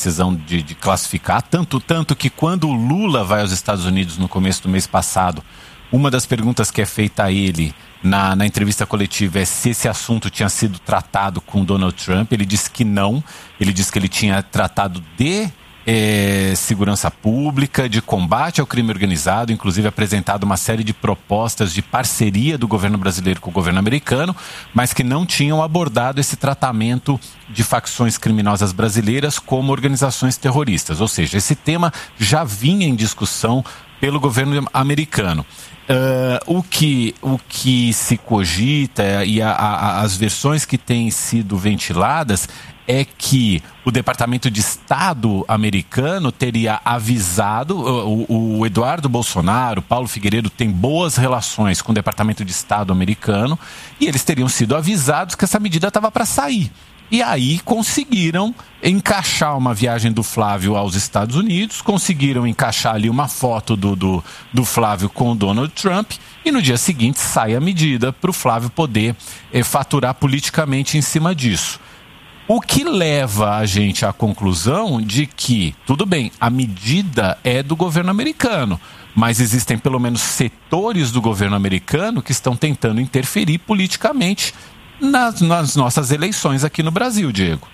decisão de classificar, tanto que quando o Lula vai aos Estados Unidos no começo do mês passado, uma das perguntas que é feita a ele na entrevista coletiva é se esse assunto tinha sido tratado com Donald Trump. Ele disse que não, ele disse que ele tinha tratado de segurança pública, de combate ao crime organizado, inclusive apresentado uma série de propostas de parceria do governo brasileiro com o governo americano, mas que não tinham abordado esse tratamento de facções criminosas brasileiras como organizações terroristas. Ou seja, esse tema já vinha em discussão pelo governo americano. O que se cogita e as versões que têm sido ventiladas é que o Departamento de Estado americano teria avisado, o Eduardo Bolsonaro, Paulo Figueiredo tem boas relações com o Departamento de Estado americano e eles teriam sido avisados que essa medida estava para sair. E aí conseguiram encaixar uma viagem do Flávio aos Estados Unidos, conseguiram encaixar ali uma foto do Flávio com o Donald Trump e no dia seguinte sai a medida para o Flávio poder faturar politicamente em cima disso. O que leva a gente à conclusão de que, tudo bem, a medida é do governo americano, mas existem pelo menos setores do governo americano que estão tentando interferir politicamente nas nossas eleições aqui no Brasil, Diego.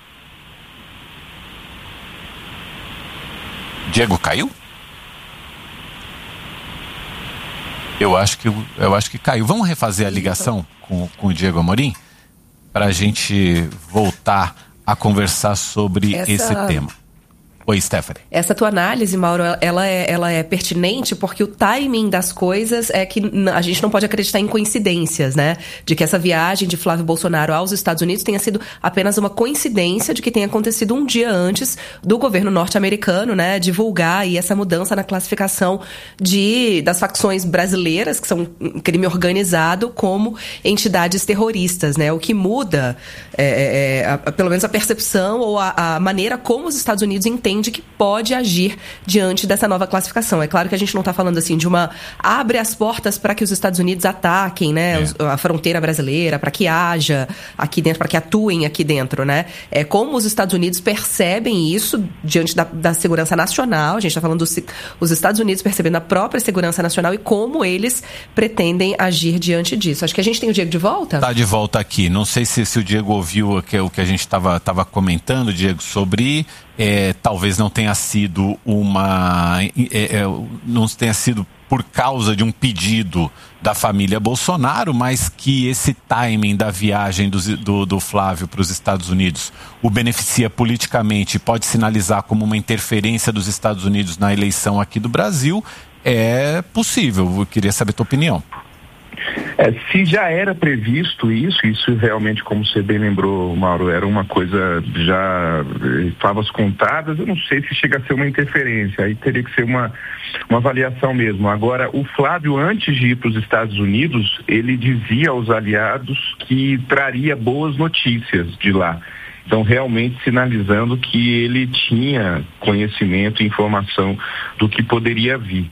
Diego caiu? Eu acho que caiu. Vamos refazer a ligação com o Diego Amorim para a gente voltar a conversar sobre esse tema. Oi, Stephanie. Essa tua análise, Mauro, ela é pertinente porque o timing das coisas é que a gente não pode acreditar em coincidências, né? De que essa viagem de Flávio Bolsonaro aos Estados Unidos tenha sido apenas uma coincidência de que tenha acontecido um dia antes do governo norte-americano, né? Divulgar aí essa mudança na classificação das facções brasileiras, que são crime organizado, como entidades terroristas, né? O que muda, pelo menos a percepção ou a maneira como os Estados Unidos entendem que pode agir diante dessa nova classificação. É claro que a gente não está falando assim de abre as portas para que os Estados Unidos ataquem, né, a fronteira brasileira, para que haja aqui dentro, para que atuem aqui dentro, né? É como os Estados Unidos percebem isso diante da segurança nacional. A gente está falando dos Estados Unidos percebendo a própria segurança nacional e como eles pretendem agir diante disso. Acho que a gente tem o Diego de volta? Está de volta aqui. Não sei se o Diego ouviu o que a gente estava comentando, Diego, sobre talvez não tenha sido não tenha sido por causa de um pedido da família Bolsonaro, mas que esse timing da viagem do Flávio para os Estados Unidos o beneficia politicamente e pode sinalizar como uma interferência dos Estados Unidos na eleição aqui do Brasil, é possível. Eu queria saber a tua opinião. Se já era previsto isso realmente, como você bem lembrou, Mauro, era uma coisa já favas contadas. Eu não sei se chega a ser uma interferência, aí teria que ser uma avaliação mesmo. Agora, o Flávio, antes de ir para os Estados Unidos, ele dizia aos aliados que traria boas notícias de lá. Então, realmente sinalizando que ele tinha conhecimento e informação do que poderia vir.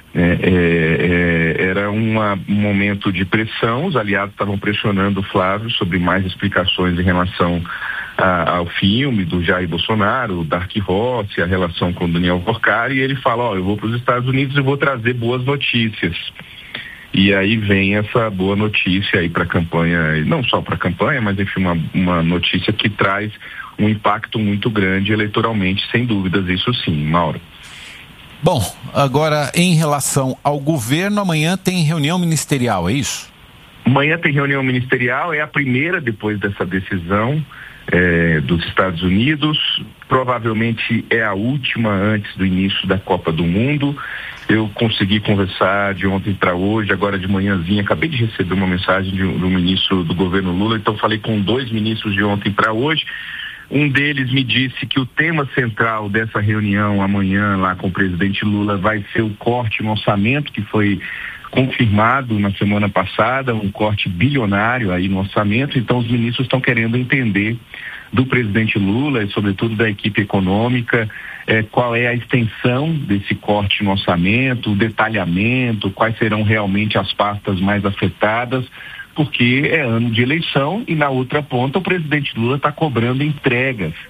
Era um momento de pressão, os aliados estavam pressionando o Flávio sobre mais explicações em relação ao filme do Jair Bolsonaro, o Dark Horse, a relação com o Daniel Porcari, e ele fala, eu vou para os Estados Unidos e vou trazer boas notícias. E aí vem essa boa notícia aí para a campanha, não só para a campanha, mas enfim, uma notícia que traz um impacto muito grande eleitoralmente, sem dúvidas, isso sim, Mauro. Bom, agora em relação ao governo, amanhã tem reunião ministerial, é isso? Amanhã tem reunião ministerial, é a primeira depois dessa decisão dos Estados Unidos, provavelmente é a última antes do início da Copa do Mundo. Eu consegui conversar de ontem para hoje, agora de manhãzinha, acabei de receber uma mensagem do ministro do governo Lula, então falei com 2 ministros de ontem para hoje. Um deles me disse que o tema central dessa reunião amanhã lá com o presidente Lula vai ser o corte no orçamento, que foi confirmado na semana passada, um corte bilionário aí no orçamento. Então os ministros estão querendo entender do presidente Lula e sobretudo da equipe econômica qual é a extensão desse corte no orçamento, o detalhamento, quais serão realmente as pastas mais afetadas, porque é ano de eleição e na outra ponta o presidente Lula está cobrando entregas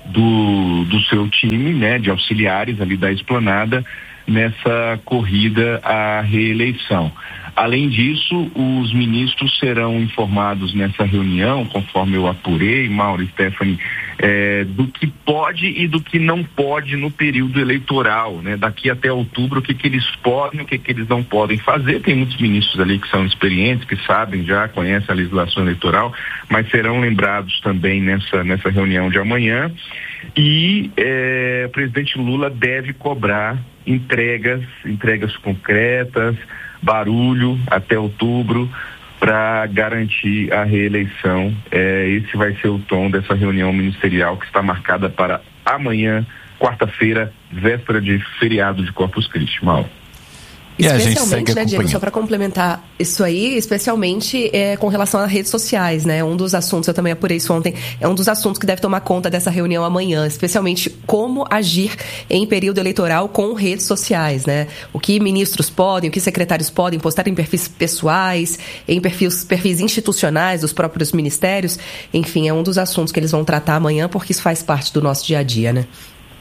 do seu time, né, de auxiliares ali da Esplanada, nessa corrida à reeleição. Além disso, os ministros serão informados nessa reunião, conforme eu apurei, Mauro e Stephanie, do que pode e do que não pode no período eleitoral, né? Daqui até outubro, o que eles podem e o que eles não podem fazer. Tem muitos ministros ali que são experientes, que sabem, já conhecem a legislação eleitoral, mas serão lembrados também nessa reunião de amanhã. E o presidente Lula deve cobrar entregas concretas, barulho até outubro, para garantir a reeleição. Esse vai ser o tom dessa reunião ministerial que está marcada para amanhã, quarta-feira, véspera de feriado de Corpus Christi. Mauro. E a gente especialmente, segue né, Diego, só para complementar isso aí, especialmente com relação às redes sociais, né? Um dos assuntos, eu também apurei isso ontem, é um dos assuntos que deve tomar conta dessa reunião amanhã, especialmente como agir em período eleitoral com redes sociais, né? O que ministros podem, o que secretários podem postar em perfis pessoais, em perfis institucionais dos próprios ministérios, enfim, é um dos assuntos que eles vão tratar amanhã, porque isso faz parte do nosso dia a dia, né?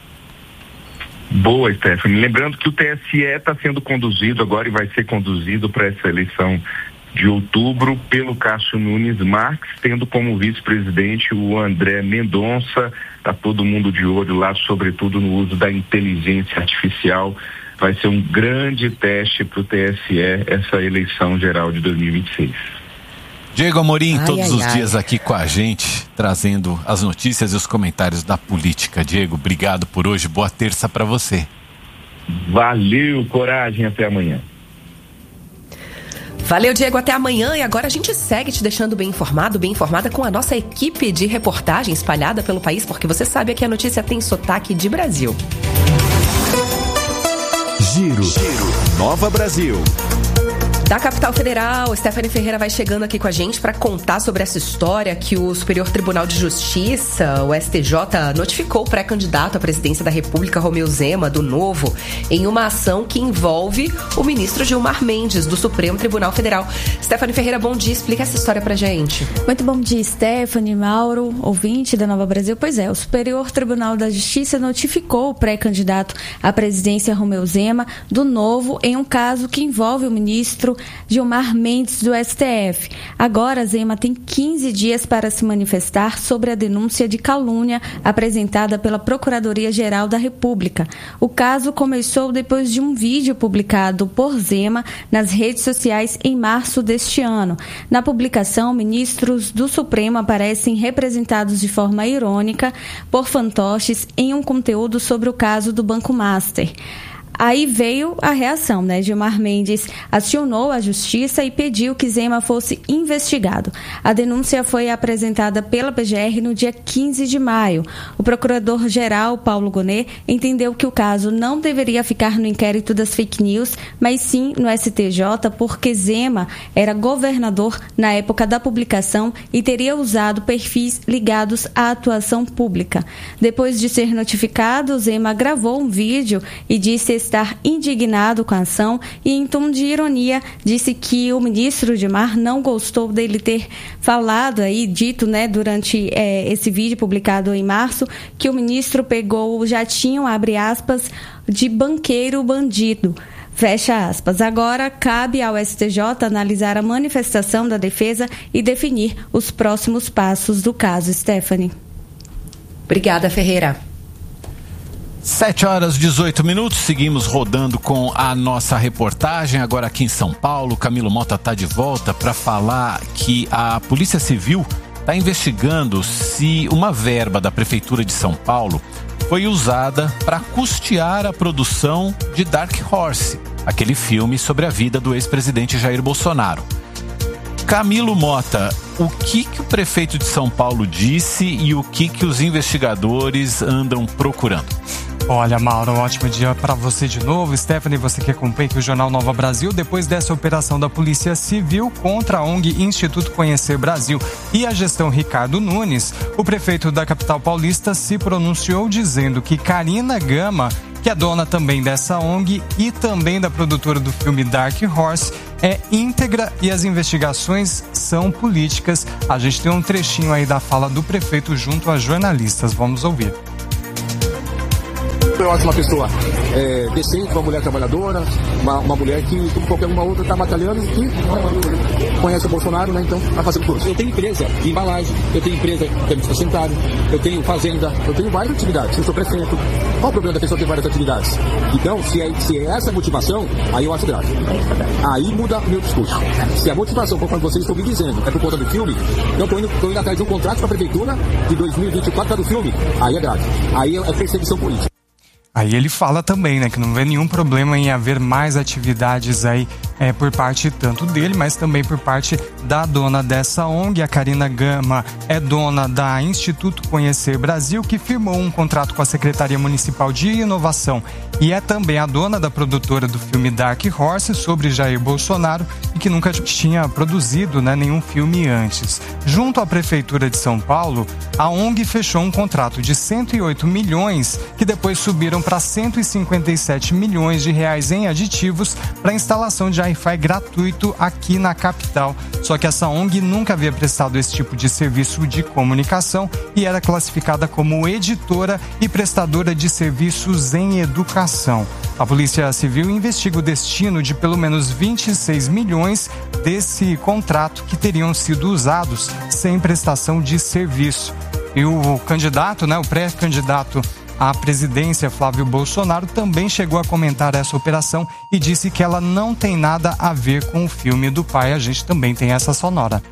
Boa, Stephanie. Lembrando que o TSE está sendo conduzido agora e vai ser conduzido para essa eleição de outubro pelo Cássio Nunes Marques, tendo como vice-presidente o André Mendonça. Está todo mundo de olho lá, sobretudo no uso da inteligência artificial. Vai ser um grande teste para o TSE essa eleição geral de 2026. Diego Amorim, todos os dias aqui com a gente, trazendo as notícias e os comentários da política. Diego, obrigado por hoje, boa terça para você. Valeu, coragem, até amanhã. Valeu, Diego, até amanhã. E agora a gente segue te deixando bem informado, bem informada com a nossa equipe de reportagem espalhada pelo país, porque você sabe que a notícia tem sotaque de Brasil. Giro. Nova Brasil. Da capital federal, Stephanie Ferreira vai chegando aqui com a gente para contar sobre essa história que o Superior Tribunal de Justiça, o STJ, notificou o pré-candidato à presidência da República, Romeu Zema, do Novo, em uma ação que envolve o ministro Gilmar Mendes, do Supremo Tribunal Federal. Stephanie Ferreira, bom dia, explica essa história pra gente. Muito bom dia, Stephanie, Mauro, ouvinte da Nova Brasil. Pois é, o Superior Tribunal da Justiça notificou o pré-candidato à presidência, Romeu Zema, do Novo, em um caso que envolve o ministro Gilmar Mendes, do STF. Agora, Zema tem 15 dias para se manifestar sobre a denúncia de calúnia apresentada pela Procuradoria-Geral da República. O caso começou depois de um vídeo publicado por Zema nas redes sociais em março deste ano. Na publicação, ministros do Supremo aparecem representados de forma irônica por fantoches em um conteúdo sobre o caso do Banco Master. Aí veio a reação, né? Gilmar Mendes acionou a justiça e pediu que Zema fosse investigado. A denúncia foi apresentada pela PGR no dia 15 de maio. O procurador-geral, Paulo Gonet, entendeu que o caso não deveria ficar no inquérito das fake news, mas sim no STJ, porque Zema era governador na época da publicação e teria usado perfis ligados à atuação pública. Depois de ser notificado, Zema gravou um vídeo e disse estar indignado com a ação e, em tom de ironia, disse que o ministro Gilmar não gostou dele ter falado aí, dito, né, durante esse vídeo publicado em março, que o ministro pegou o jatinho, abre aspas, de banqueiro bandido. Fecha aspas. Agora cabe ao STJ analisar a manifestação da defesa e definir os próximos passos do caso. Stephanie. Obrigada, Ferreira. 7h18, seguimos rodando com a nossa reportagem, agora aqui em São Paulo. Camilo Mota está de volta para falar que a Polícia Civil está investigando se uma verba da Prefeitura de São Paulo foi usada para custear a produção de Dark Horse, aquele filme sobre a vida do ex-presidente Jair Bolsonaro. Camilo Mota, o que o prefeito de São Paulo disse e o que os investigadores andam procurando? Olha, Mauro, um ótimo dia para você de novo. Stephanie, você que acompanha aqui o Jornal Nova Brasil. Depois dessa operação da Polícia Civil contra a ONG Instituto Conhecer Brasil e a gestão Ricardo Nunes, o prefeito da capital paulista se pronunciou dizendo que Karina Gama, que é dona também dessa ONG e também da produtora do filme Dark Horse, é íntegra e as investigações são políticas. A gente tem um trechinho aí da fala do prefeito junto a jornalistas. Vamos ouvir. eu acho uma pessoa decente, uma mulher trabalhadora, uma mulher que, como qualquer uma outra, está batalhando, que conhece o Bolsonaro, né? Então está fazendo curso. Eu tenho empresa de embalagem, eu tenho empresa de serviço sanitário, eu tenho fazenda, eu tenho várias atividades. Eu sou prefeito. Qual o problema da pessoa ter várias atividades? Então, se é essa a motivação, aí eu acho grave. Aí muda o meu discurso. Se a motivação, conforme vocês estão me dizendo, é por conta do filme, eu estou indo atrás de um contrato com a prefeitura de 2024 para do filme, aí é grave. Aí é perseguição política. Aí ele fala também, né, que não vê nenhum problema em haver mais atividades aí por parte tanto dele, mas também por parte da dona dessa ONG. A Karina Gama é dona da Instituto Conhecer Brasil, que firmou um contrato com a Secretaria Municipal de Inovação e é também a dona da produtora do filme Dark Horse sobre Jair Bolsonaro e que nunca tinha produzido, né, nenhum filme antes. Junto à Prefeitura de São Paulo, a ONG fechou um contrato de 108 milhões que depois subiram para 157 milhões de reais em aditivos para instalação de Wi-Fi gratuito aqui na capital. Só que essa ONG nunca havia prestado esse tipo de serviço de comunicação e era classificada como editora e prestadora de serviços em educação. A Polícia Civil investiga o destino de pelo menos 26 milhões desse contrato que teriam sido usados sem prestação de serviço. E o candidato, né, o pré-candidato à presidência, Flávio Bolsonaro, também chegou a comentar essa operação e disse que ela não tem nada a ver com o filme do pai. A gente também tem essa sonora.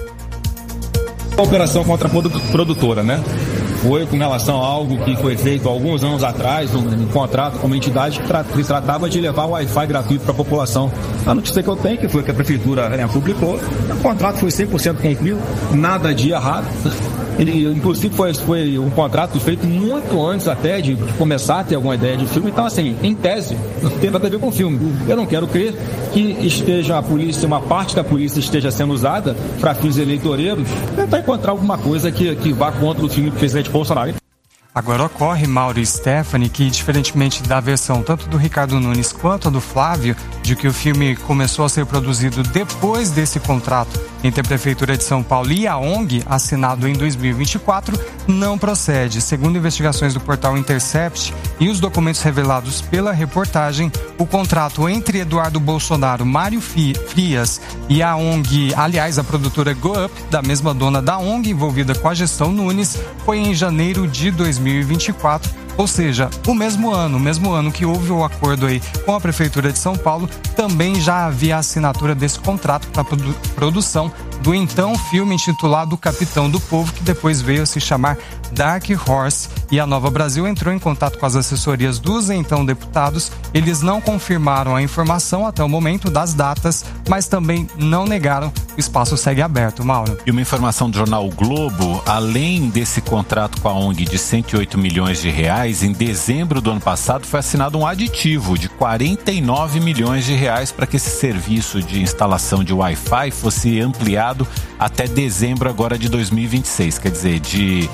A operação contra a produtora, né? Foi com relação a algo que foi feito alguns anos atrás, um contrato com uma entidade que tratava de levar o Wi-Fi gratuito para a população. A notícia que eu tenho, que foi que a prefeitura publicou, o contrato foi 100% cumprido, nada de errado. Ele, inclusive, foi um contrato feito muito antes até de começar a ter alguma ideia de filme. Então, assim, em tese, não tem nada a ver com o filme. Eu não quero crer que esteja a polícia, uma parte da polícia esteja sendo usada para fins eleitoreiros, tentar encontrar alguma coisa que vá contra o filme do presidente Bolsonaro. Agora ocorre, Mauro e Stephanie, que diferentemente da versão tanto do Ricardo Nunes quanto do Flávio, de que o filme começou a ser produzido depois desse contrato entre a Prefeitura de São Paulo e a ONG, assinado em 2024, não procede. Segundo investigações do portal Intercept e os documentos revelados pela reportagem, o contrato entre Eduardo Bolsonaro, Mário Frias e a ONG, aliás, a produtora Go Up, da mesma dona da ONG envolvida com a gestão Nunes, foi em janeiro de 2024, ou seja, o mesmo ano que houve o acordo aí com a Prefeitura de São Paulo, também já havia a assinatura desse contrato para a produção do então filme intitulado Capitão do Povo, que depois veio a se chamar Dark Horse, e a Nova Brasil entrou em contato com as assessorias dos então deputados. Eles não confirmaram a informação até o momento das datas, mas também não negaram. O espaço segue aberto, Mauro. E uma informação do jornal o Globo, além desse contrato com a ONG de 108 milhões de reais, em dezembro do ano passado foi assinado um aditivo de 49 milhões de reais para que esse serviço de instalação de Wi-Fi fosse ampliado até dezembro agora de 2026. Quer dizer, de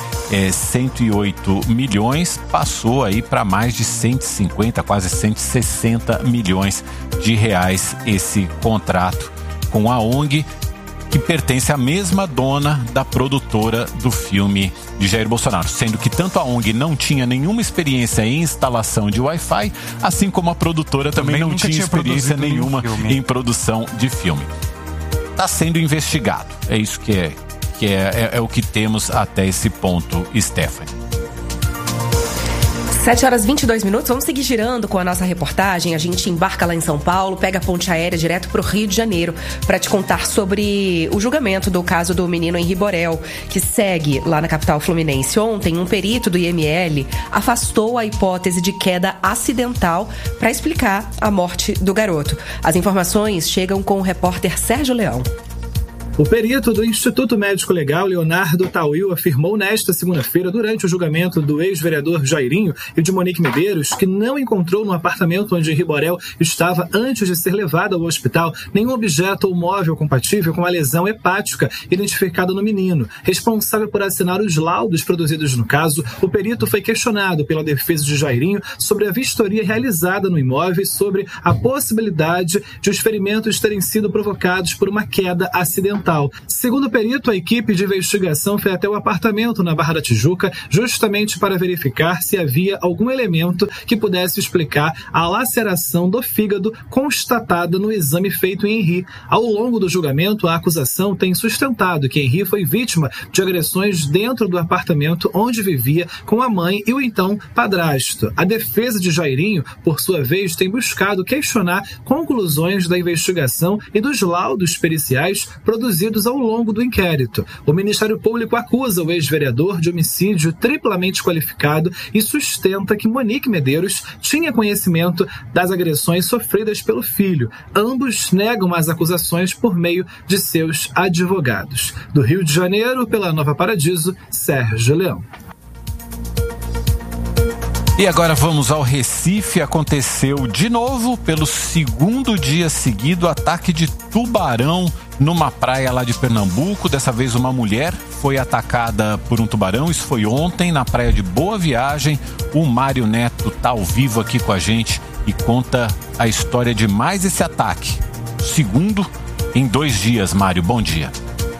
108 milhões passou aí para mais de 150, quase 160 milhões de reais esse contrato com a ONG, que pertence à mesma dona da produtora do filme de Jair Bolsonaro, sendo que tanto a ONG não tinha nenhuma experiência em instalação de Wi-Fi, assim como a produtora também não tinha experiência nenhuma em produção de filme. Está sendo investigado, é isso que é o que temos até esse ponto, Stephanie. 7h22, vamos seguir girando com a nossa reportagem. A gente embarca lá em São Paulo, pega a ponte aérea direto para o Rio de Janeiro para te contar sobre o julgamento do caso do menino Henri Borel, que segue lá na capital fluminense. Ontem, um perito do IML afastou a hipótese de queda acidental para explicar a morte do garoto. As informações chegam com o repórter Sérgio Leão. O perito do Instituto Médico Legal, Leonardo Tauil, afirmou nesta segunda-feira, durante o julgamento do ex-vereador Jairinho e de Monique Medeiros, que não encontrou no apartamento onde Henri Borel estava antes de ser levado ao hospital nenhum objeto ou móvel compatível com a lesão hepática identificada no menino. Responsável por assinar os laudos produzidos no caso, o perito foi questionado pela defesa de Jairinho sobre a vistoria realizada no imóvel e sobre a possibilidade de os ferimentos terem sido provocados por uma queda acidental. total. Segundo o perito, a equipe de investigação foi até o apartamento na Barra da Tijuca justamente para verificar se havia algum elemento que pudesse explicar a laceração do fígado constatada no exame feito em Henri. Ao longo do julgamento, a acusação tem sustentado que Henri foi vítima de agressões dentro do apartamento onde vivia com a mãe e o então padrasto. A defesa de Jairinho, por sua vez, tem buscado questionar conclusões da investigação e dos laudos periciais produzidos ao longo do inquérito. O Ministério Público acusa o ex-vereador de homicídio triplamente qualificado e sustenta que Monique Medeiros tinha conhecimento das agressões sofridas pelo filho. Ambos negam as acusações por meio de seus advogados. Do Rio de Janeiro, pela Nova Paradiso, Sérgio Leão. E agora vamos ao Recife. Aconteceu de novo, pelo segundo dia seguido, ataque de tubarão numa praia lá de Pernambuco. Dessa vez uma mulher foi atacada por um tubarão. Isso foi ontem na praia de Boa Viagem. O Mário Neto está ao vivo aqui com a gente e conta a história de mais esse ataque. Segundo em 2 dias. Mário, bom dia.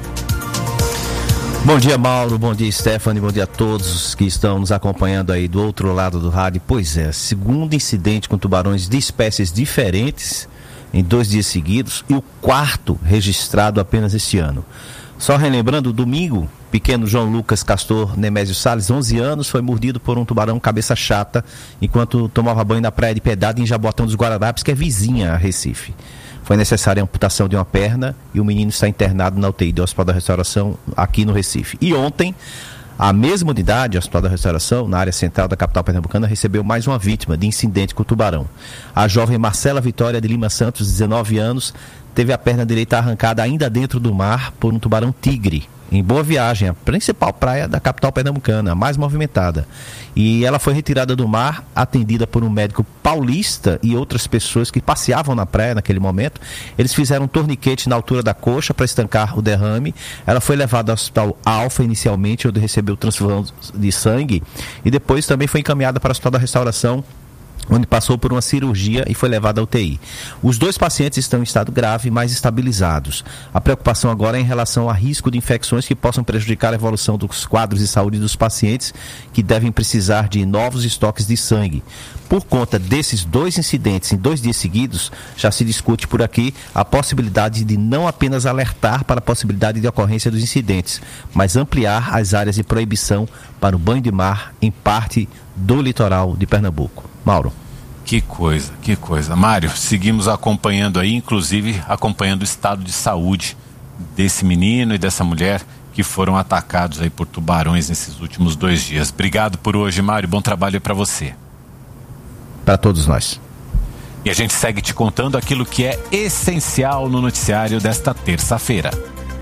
Bom dia, Mauro, bom dia, Stephanie, bom dia a todos que estão nos acompanhando aí do outro lado do rádio. Pois é, segundo incidente com tubarões de espécies diferentes em 2 dias seguidos e o 4º registrado apenas este ano. Só relembrando, domingo, pequeno João Lucas Castor Nemésio Salles, 11 anos, foi mordido por um tubarão cabeça chata enquanto tomava banho na praia de Piedade em Jaboatão dos Guararapes, que é vizinha a Recife. Foi necessária a amputação de uma perna e o menino está internado na UTI do Hospital da Restauração aqui no Recife. E ontem, a mesma unidade, o Hospital da Restauração, na área central da capital pernambucana, recebeu mais uma vítima de incidente com tubarão. A jovem Marcela Vitória de Lima Santos, 19 anos, teve a perna direita arrancada ainda dentro do mar por um tubarão tigre, em Boa Viagem, a principal praia da capital pernambucana, a mais movimentada. E ela foi retirada do mar, atendida por um médico paulista e outras pessoas que passeavam na praia naquele momento. Eles fizeram um torniquete na altura da coxa para estancar o derrame. Ela foi levada ao Hospital Alfa inicialmente, onde recebeu transfusão de sangue, e depois também foi encaminhada para o Hospital da Restauração, onde passou por uma cirurgia e foi levada à UTI. Os 2 pacientes estão em estado grave, mas estabilizados. A preocupação agora é em relação a risco de infecções que possam prejudicar a evolução dos quadros de saúde dos pacientes, que devem precisar de novos estoques de sangue. Por conta desses 2 incidentes em 2 dias seguidos, já se discute por aqui a possibilidade de não apenas alertar para a possibilidade de ocorrência dos incidentes, mas ampliar as áreas de proibição para o banho de mar em parte do litoral de Pernambuco. Mauro. Que coisa. Mário, seguimos acompanhando aí, inclusive acompanhando o estado de saúde desse menino e dessa mulher que foram atacados aí por tubarões nesses últimos 2 dias. Obrigado por hoje, Mário. Bom trabalho para você. Para todos nós. E a gente segue te contando aquilo que é essencial no noticiário desta terça-feira.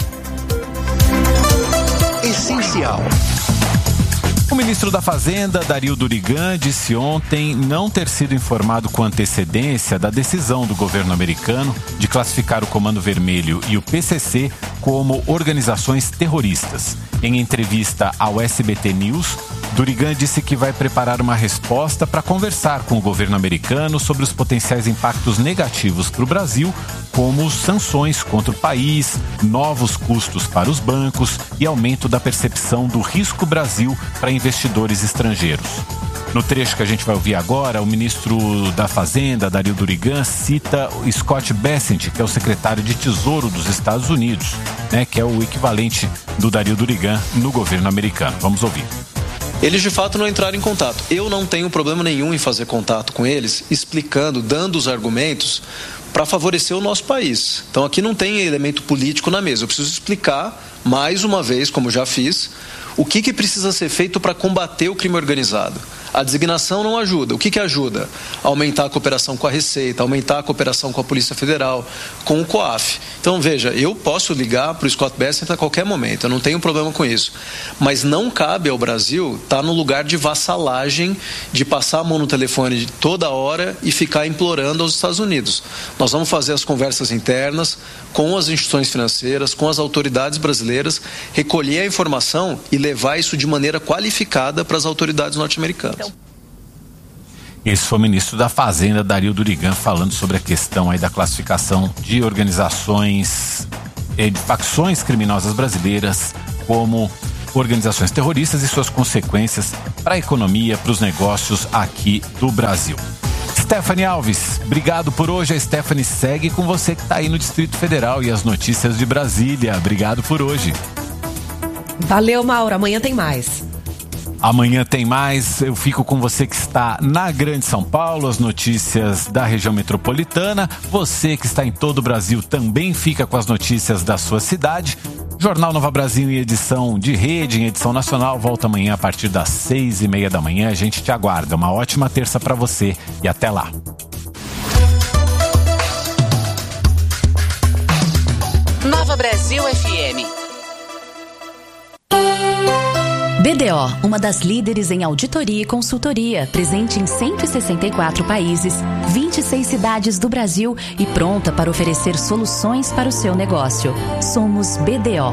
Essencial. O ministro da Fazenda, Dario Durigan, disse ontem não ter sido informado com antecedência da decisão do governo americano de classificar o Comando Vermelho e o PCC como organizações terroristas. Em entrevista ao SBT News, Durigan disse que vai preparar uma resposta para conversar com o governo americano sobre os potenciais impactos negativos para o Brasil, como sanções contra o país, novos custos para os bancos e aumento da percepção do risco Brasil para investidores estrangeiros. No trecho que a gente vai ouvir agora, o ministro da Fazenda, Dario Durigan, cita o Scott Bessent, que é o secretário de Tesouro dos Estados Unidos, que é o equivalente do Dario Durigan no governo americano. Vamos ouvir. Eles de fato não entraram em contato. Eu não tenho problema nenhum em fazer contato com eles, explicando, dando os argumentos para favorecer o nosso país. Então aqui não tem elemento político na mesa. Eu preciso explicar, mais uma vez, como já fiz, o que precisa ser feito para combater o crime organizado. A designação não ajuda. O que ajuda? Aumentar a cooperação com a Receita, aumentar a cooperação com a Polícia Federal, com o COAF. Então, veja, eu posso ligar para o Scott Bessent a qualquer momento, eu não tenho problema com isso. Mas não cabe ao Brasil estar no lugar de vassalagem, de passar a mão no telefone toda hora e ficar implorando aos Estados Unidos. Nós vamos fazer as conversas internas com as instituições financeiras, com as autoridades brasileiras, recolher a informação e levar isso de maneira qualificada para as autoridades norte-americanas. Esse foi o ministro da Fazenda, Dario Durigan, falando sobre a questão aí da classificação de organizações de facções criminosas brasileiras, como organizações terroristas e suas consequências para a economia, para os negócios aqui do Brasil. Stephanie Alves, obrigado por hoje. A Stephanie segue com você que está aí no Distrito Federal e as notícias de Brasília. Obrigado por hoje. Valeu, Mauro. Amanhã tem mais. Amanhã tem mais. Eu fico com você que está na Grande São Paulo, as notícias da região metropolitana. Você que está em todo o Brasil também fica com as notícias da sua cidade. Jornal Nova Brasil em edição de rede, em edição nacional, volta amanhã a partir das 6:30 da manhã. A gente te aguarda. Uma ótima terça para você e até lá. Nova Brasil FM. BDO, uma das líderes em auditoria e consultoria, presente em 164 países, 26 cidades do Brasil e pronta para oferecer soluções para o seu negócio. Somos BDO.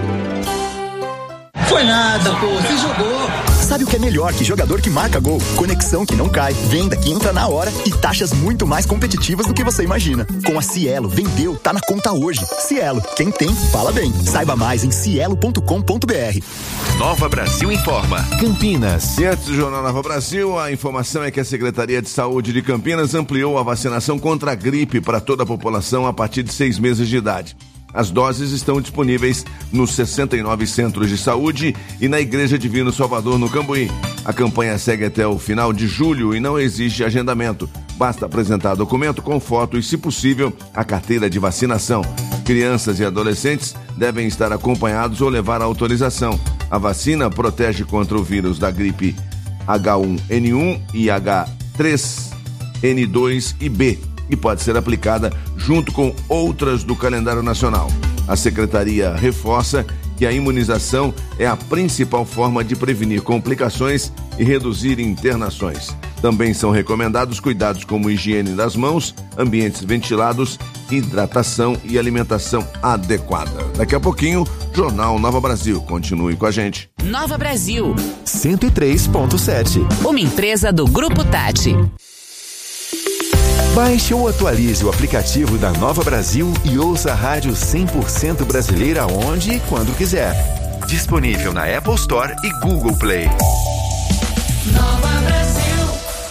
Foi nada, pô, você jogou. Sabe o que é melhor que jogador que marca gol? Conexão que não cai, venda que entra na hora e taxas muito mais competitivas do que você imagina. Com a Cielo, vendeu, tá na conta hoje. Cielo, quem tem, fala bem. Saiba mais em cielo.com.br. Nova Brasil informa. Campinas. E antes do Jornal Nova Brasil, a informação é que a Secretaria de Saúde de Campinas ampliou a vacinação contra a gripe para toda a população a partir de 6 meses de idade. As doses estão disponíveis nos 69 centros de saúde e na Igreja Divino Salvador, no Cambuí. A campanha segue até o final de julho e não exige agendamento. Basta apresentar documento com foto e, se possível, a carteira de vacinação. Crianças e adolescentes devem estar acompanhados ou levar a autorização. A vacina protege contra o vírus da gripe H1N1 e H3N2 e B. E pode ser aplicada junto com outras do calendário nacional. A Secretaria reforça que a imunização é a principal forma de prevenir complicações e reduzir internações. Também são recomendados cuidados como higiene das mãos, ambientes ventilados, hidratação e alimentação adequada. Daqui a pouquinho, Jornal Nova Brasil. Continue com a gente. Nova Brasil 103.7. Uma empresa do Grupo Tati. Baixe ou atualize o aplicativo da Nova Brasil e ouça a rádio 100% brasileira onde e quando quiser. Disponível na Apple Store e Google Play. Nova Brasil.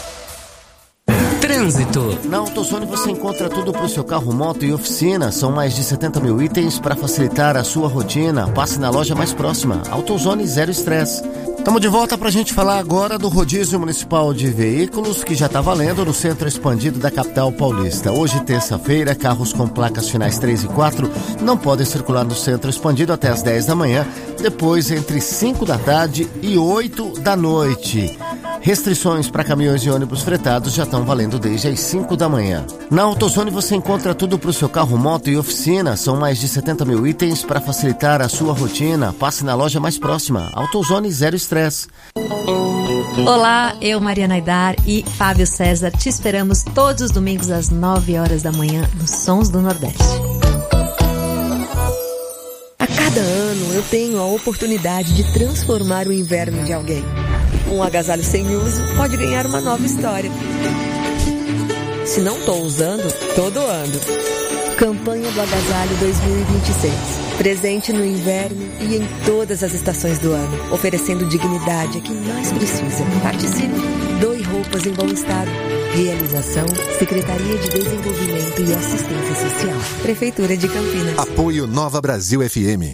Trânsito. Na AutoZone você encontra tudo para o seu carro, moto e oficina. São mais de 70 mil itens para facilitar a sua rotina. Passe na loja mais próxima. AutoZone, zero estresse. Estamos de volta para a gente falar agora do rodízio municipal de veículos que já está valendo no centro expandido da capital paulista. Hoje, terça-feira, carros com placas finais 3 e 4 não podem circular no centro expandido até as 10 da manhã, depois entre 5 da tarde e 8 da noite. Restrições para caminhões e ônibus fretados já estão valendo desde as 5 da manhã. Na AutoZone você encontra tudo para o seu carro, moto e oficina. São mais de 70 mil itens para facilitar a sua rotina. Passe na loja mais próxima. AutoZone, zero estresse. Olá, eu, Mariana Aidar e Fábio César, te esperamos todos os domingos às 9 horas da manhã nos Sons do Nordeste. A cada ano eu tenho a oportunidade de transformar o inverno de alguém. Um agasalho sem uso pode ganhar uma nova história. Se não estou usando, tô doando. Campanha do Agasalho 2026. Presente no inverno e em todas as estações do ano, oferecendo dignidade a quem mais precisa. Participe. Doe roupas em bom estado. Realização, Secretaria de Desenvolvimento e Assistência Social. Prefeitura de Campinas. Apoio Nova Brasil FM.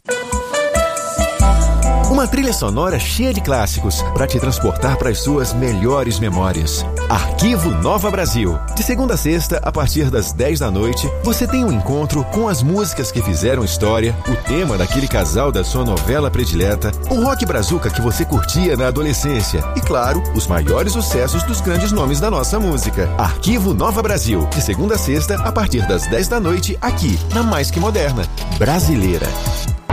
Uma trilha sonora cheia de clássicos para te transportar para as suas melhores memórias. Arquivo Nova Brasil. De segunda a sexta, a partir das 10 da noite, você tem um encontro com as músicas que fizeram história, o tema daquele casal da sua novela predileta, o rock brazuca que você curtia na adolescência e, claro, os maiores sucessos dos grandes nomes da nossa música. Arquivo Nova Brasil. De segunda a sexta, a partir das 10 da noite, aqui, na Mais Que Moderna. Brasileira.